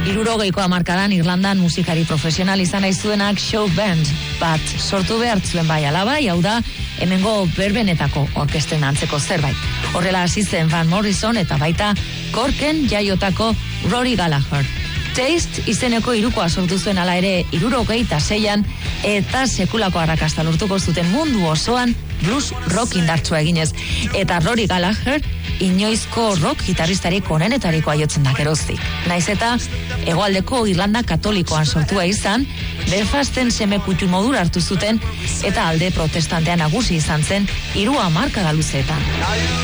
60ko hamarkadan Irlandan musikari profesional izan nahi zuenak show band bat sortu behar zuen bai alabai, hau da, hemengo berbenetako orkestren antzeko zerbait. Horrela hasi zen Van Morrison eta baita Corken jaiotako Rory Gallagher. Taste izeneko hirukoa sortu zuen ala ere 76an eta sekulako arrakasta lortuko zuten mundu osoan blues rock indartsua eginez. Eta Rory Gallagher inoizko rock gitarristarik onenetarikoa jotzen da geroztik. Naiz eta hegoaldeko Irlanda katolikoan sortua izan, Belfasten semekutu modura hartu zuten eta alde protestantean nagusi izan zen 3 hamarkada luzeetan.